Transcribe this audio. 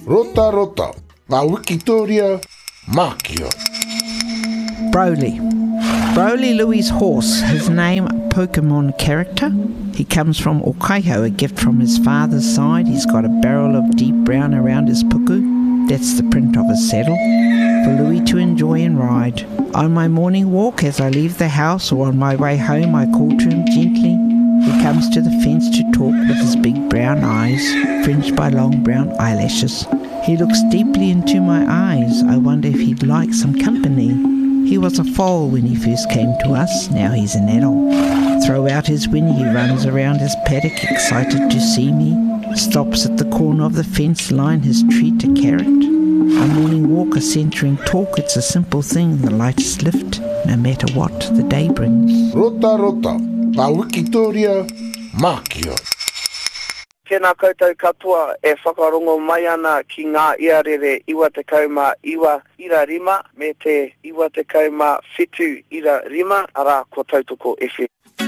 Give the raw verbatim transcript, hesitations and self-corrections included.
Rota rota, ngā Wikitoria, Mākia. Broly. Broly Louis' horse, his name Pokemon character. He comes from Okaiho, a gift from his father's side. He's got a barrel of deep brown around his puku. That's the print of his saddle, for Louis to enjoy and ride. On my morning walk, as I leave the house or on my way home, I call to him gently. He comes to the fence to talk with his big brown eyes, fringed by long brown eyelashes. He looks deeply into my eyes. I wonder if he'd like some company. He was a foal when he first came to us. Now he's an adult. Throw out his whinny, he runs around his paddock, excited to see me. Stops at the corner of the fence line, his treat a carrot. A morning walk, a centering talk, it's a simple thing, the lightest lift, no matter what the day brings. Rota rota, ngā Wikitoria, Mākia. Tēnā koutou katoa e whakarongo mai ana ki ngā iarere iwa te kauma iwa ira rima me te iwa te kauma whitu ira rima ara ko tautoko F M.